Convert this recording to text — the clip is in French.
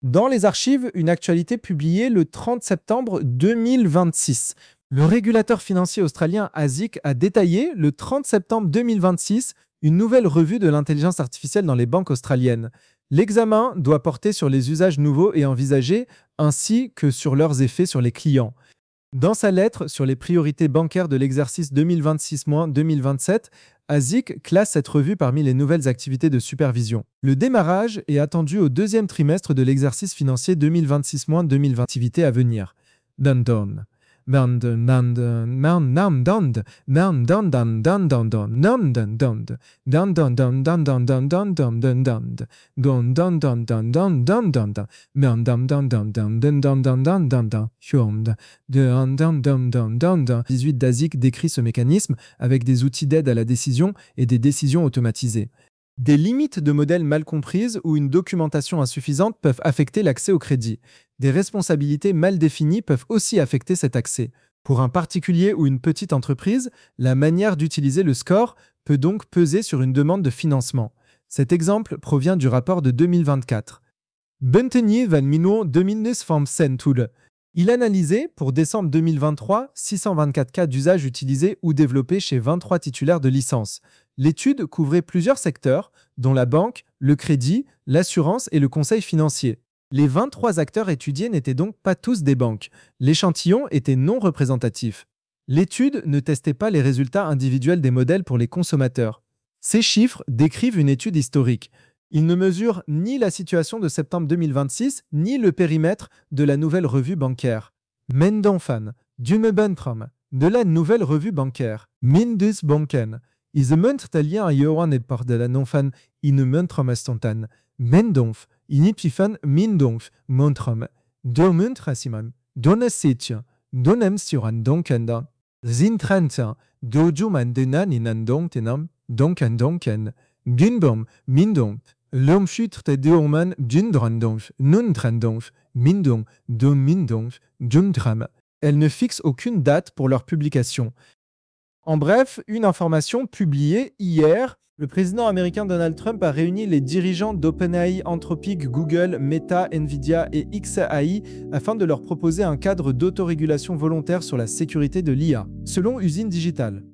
Dans les archives, une actualité publiée le 30 septembre 2026. Le régulateur financier australien ASIC a détaillé le 30 septembre 2026 une nouvelle revue de l'intelligence artificielle dans les banques australiennes. L'examen doit porter sur les usages nouveaux et envisagés ainsi que sur leurs effets sur les clients. Dans sa lettre sur les priorités bancaires de l'exercice 2026-2027, ASIC classe cette revue parmi les nouvelles activités de supervision. Le démarrage est attendu au deuxième trimestre de l'exercice financier 2026-2020 activités à venir. Dun-dun. d'ASIC décrit ce mécanisme avec des outils d'aide à la décision et des décisions automatisées. Des limites de modèles mal comprises ou une documentation insuffisante peuvent affecter l'accès au crédit. Des responsabilités mal définies peuvent aussi affecter cet accès. Pour un particulier ou une petite entreprise, la manière d'utiliser le score peut donc peser sur une demande de financement. Cet exemple provient du rapport de 2024. Buntenje van Mino Dominus vom Centul. Il analysait, pour décembre 2023, 624 cas d'usage utilisés ou développés chez 23 titulaires de licence. L'étude couvrait plusieurs secteurs, dont la banque, le crédit, l'assurance et le conseil financier. Les 23 acteurs étudiés n'étaient donc pas tous des banques. L'échantillon était non représentatif. L'étude ne testait pas les résultats individuels des modèles pour les consommateurs. Ces chiffres décrivent une étude historique. Ils ne mesurent ni la situation de septembre 2026, ni le périmètre de la nouvelle revue bancaire. Mendonfan, Dumebentrum, de la nouvelle revue bancaire. Mindusbanken. Is a muntertalien a Johan et par de la nonfan in muntramastantan. Mendonf, inipifan mindonf, montrum. Domuntrasimam, donasetien, donem suran donkenda. Zintrantia, dojuman denan inan dontenam, donken. Gunbom, mindonf. L'omchutre deoman dundrandonf, nundrandonf, mindon, domindonf, jundram. Elles ne fixent aucune date pour leur publication. En bref, une information publiée hier. Le président américain Donald Trump a réuni les dirigeants d'OpenAI, Anthropic, Google, Meta, Nvidia et XAI afin de leur proposer un cadre d'autorégulation volontaire sur la sécurité de l'IA. Selon Usine Digitale,